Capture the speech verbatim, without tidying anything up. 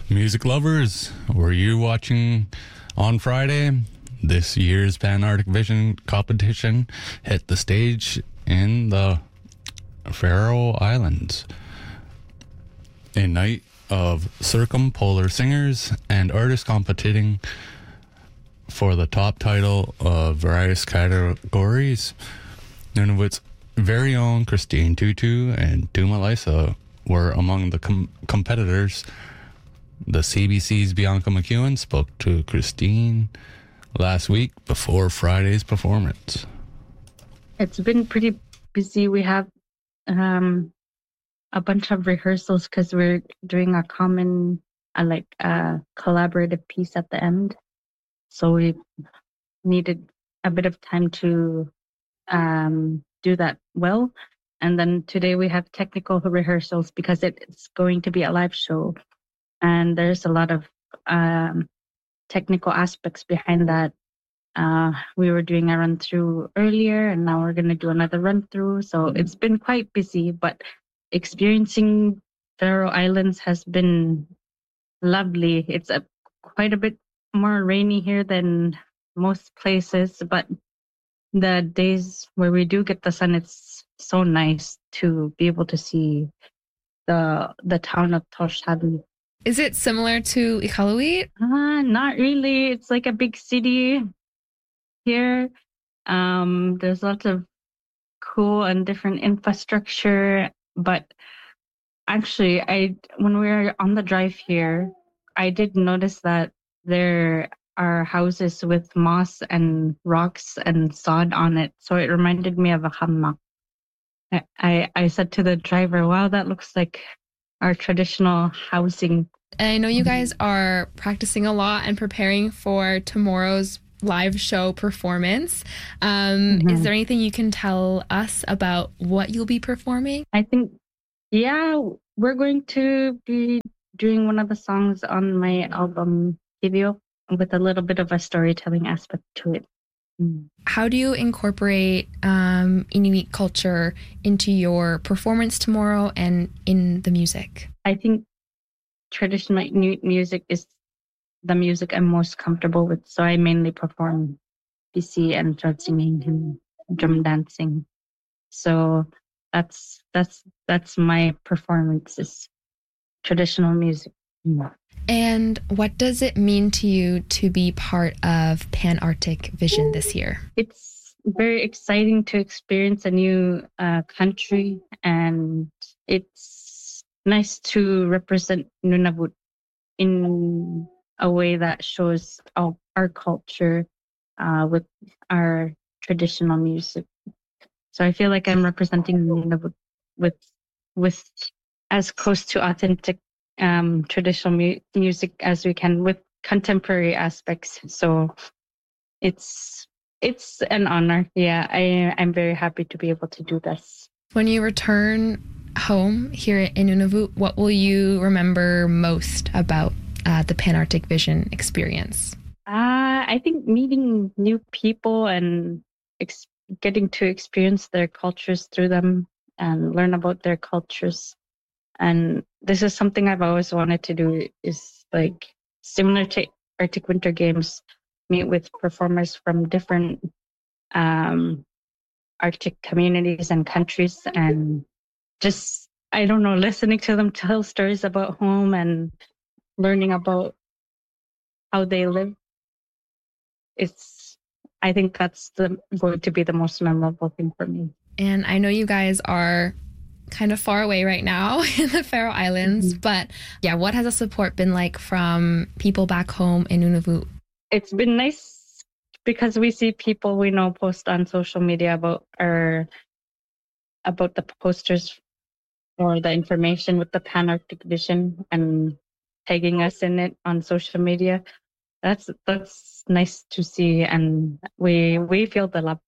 Music lovers, were you watching on Friday? This year's Pan Arctic Vision competition hit the stage in the Faroe Islands. A night of circumpolar singers and artists competing for the top title of various categories. Nunavut's very own Christine Tutu and Duma Lysa were among the com- competitors. The C B C's Bianca McEwen spoke to Christine last week before Friday's performance. It's been pretty busy. We have um, a bunch of rehearsals because we're doing a common, uh, like, uh, collaborative piece at the end. So we needed a bit of time to um, do that well. And then today we have technical rehearsals because it's going to be a live show. And there's a lot of um, technical aspects behind that. Uh, we were doing a run through earlier, and now we're going to do another run through. So it's been quite busy, but experiencing Faroe Islands has been lovely. It's a, quite a bit more rainy here than most places, but the days where we do get the sun, it's so nice to be able to see the the town of Tórshavn. Is it similar to Iqaluit? Uh, not really. It's like a big city here. Um, there's lots of cool and different infrastructure. But actually, I when we were on the drive here, I did notice that there are houses with moss and rocks and sod on it. So it reminded me of a hammock. I, I, I said to the driver, wow, that looks like our traditional housing. And I know you guys are practicing a lot and preparing for tomorrow's live show performance. Um, mm-hmm. Is there anything you can tell us about what you'll be performing? I think, yeah, we're going to be doing one of the songs on my album, Hivyo, with a little bit of a storytelling aspect to it. Mm. How do you incorporate um, Inuit culture into your performance tomorrow and in the music? I think traditional Inuit music is the music I'm most comfortable with. So I mainly perform B C and throat singing and drum dancing. So that's that's that's my performance, is traditional music. Mm. And what does it mean to you to be part of Pan Arctic Vision this year? It's very exciting to experience a new uh, country, and it's nice to represent Nunavut in a way that shows our, our culture uh, with our traditional music. So I feel like I'm representing Nunavut with with as close to authentic um, traditional mu- music as we can, with contemporary aspects. So it's it's an honor. Yeah, I I'm very happy to be able to do this. When you return home here in Nunavut, what will you remember most about uh, the Pan Arctic Vision experience? Uh, I think meeting new people and ex- getting to experience their cultures through them and learn about their cultures. And this is something I've always wanted to do, is like similar to Arctic Winter Games, meet with performers from different um, Arctic communities and countries, and just, I don't know, listening to them tell stories about home and learning about how they live. It's, I think that's the, going to be the most memorable thing for me. And I know you guys are kind of far away right now in the Faroe Islands, mm-hmm. but yeah, what has the support been like from people back home in Nunavut? It's been nice because we see people we know post on social media about our about the posters or the information with the Pan Arctic Vision and tagging us in it on social media. That's that's nice to see, and we we feel the love